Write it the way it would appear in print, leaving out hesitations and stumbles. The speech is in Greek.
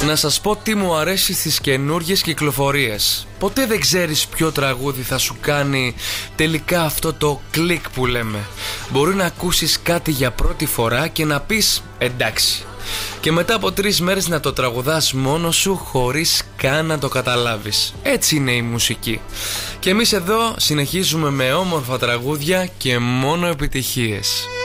Να σας πω τι μου αρέσει στις καινούργιες κυκλοφορίες. Ποτέ δεν ξέρεις ποιο τραγούδι θα σου κάνει τελικά αυτό το κλικ που λέμε. Μπορεί να ακούσεις κάτι για πρώτη φορά και να πεις εντάξει, και μετά από 3 μέρες να το τραγουδάς μόνος σου χωρίς καν να το καταλάβεις. Έτσι είναι η μουσική. Και εμείς εδώ συνεχίζουμε με όμορφα τραγούδια και μόνο επιτυχίες.